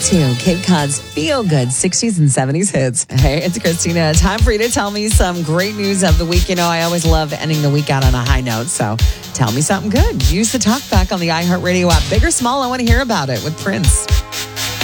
to Cape Cod's Feel Good 60s and 70s hits. Hey, it's Christina. Time for you to tell me some great news of the week. You know, I always love ending the week out on a high note, so tell me something good. Use the talk back on the iHeartRadio app. Big or small, I want to hear about it with Prince.